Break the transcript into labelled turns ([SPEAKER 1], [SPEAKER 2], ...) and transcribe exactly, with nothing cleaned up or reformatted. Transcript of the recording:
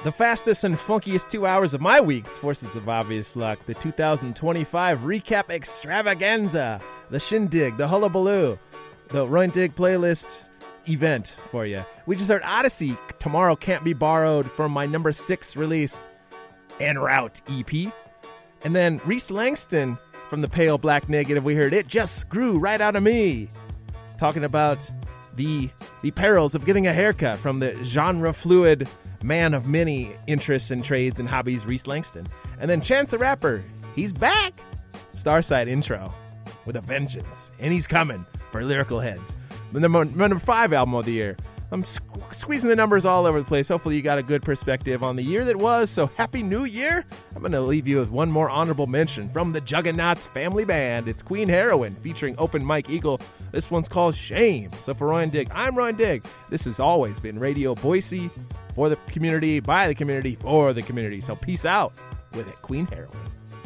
[SPEAKER 1] The fastest and funkiest two hours of my week, it's Forces of Obvious Luck, the two thousand twenty-five Recap Extravaganza, the Shindig, the Hullabaloo, the Roy and Dig playlist event for you. We just heard Odyssey, Tomorrow Can't Be Borrowed, from my number six release, En Route E P. And then Reese Langston from the Pale Black Negative, we heard It Just Grew Right Out of Me, talking about the the perils of getting a haircut from the genre-fluid man of many interests and trades and hobbies, Reese Langston. And then Chance the Rapper, he's back. Starside intro with a vengeance, and he's coming for Lyrical Heads. The number, number five album of the year. I'm squ- squeezing the numbers all over the place. Hopefully you got a good perspective on the year that was. So happy new year. I'm going to leave you with one more honorable mention from the Juggernauts family band. It's Queen Heroin featuring Open Mike Eagle. This one's called Shame. So for Roy and Dig, I'm Roy and Dig. This has always been Radio Boise, for the community, by the community, for the community. So peace out with it, Queen Heroin.